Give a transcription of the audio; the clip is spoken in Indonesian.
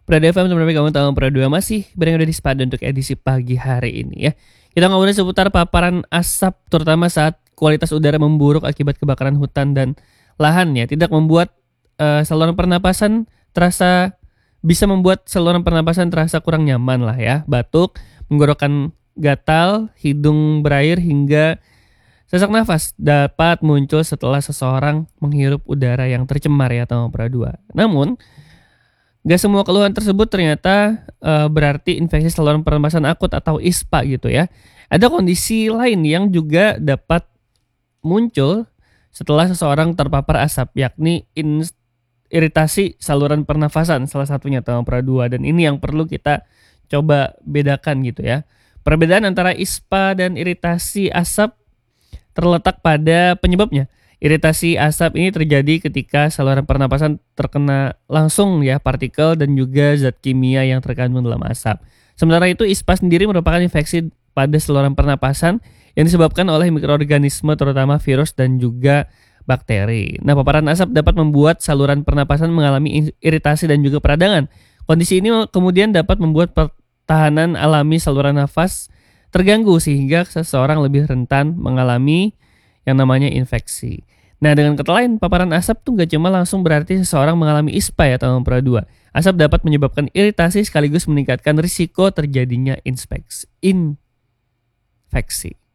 Prada FM teman-teman, kamu tahu Prada masih berada di Spada untuk edisi pagi hari ini ya. Kita ngobrolin seputar paparan asap terutama saat kualitas udara memburuk akibat kebakaran hutan dan lahan ya. Tidak membuat saluran pernapasan terasa bisa membuat saluran pernapasan terasa kurang nyaman lah ya. Batuk, menggorokan gatal, hidung berair hingga sesak nafas dapat muncul setelah seseorang menghirup udara yang tercemar ya atau Prada. Namun gak semua keluhan tersebut ternyata berarti infeksi saluran pernapasan akut atau ISPA gitu ya. Ada kondisi lain yang juga dapat muncul setelah seseorang terpapar asap, yakni iritasi saluran pernafasan salah satunya atau Prada, dan ini yang perlu kita coba bedakan gitu ya. Perbedaan antara ISPA dan iritasi asap terletak pada penyebabnya. Iritasi asap ini terjadi ketika saluran pernapasan terkena langsung ya partikel dan juga zat kimia yang terkandung dalam asap. Sementara itu ISPA sendiri merupakan infeksi pada saluran pernapasan yang disebabkan oleh mikroorganisme terutama virus dan juga bakteri. Nah, paparan asap dapat membuat saluran pernapasan mengalami iritasi dan juga peradangan. Kondisi ini kemudian dapat membuat pertahanan alami saluran nafas terganggu sehingga seseorang lebih rentan mengalami yang namanya infeksi. Nah, dengan kata lain, paparan asap tuh gak cuma langsung berarti seseorang mengalami ISPA ya atau Prada. Asap dapat menyebabkan iritasi sekaligus meningkatkan risiko terjadinya infeksi.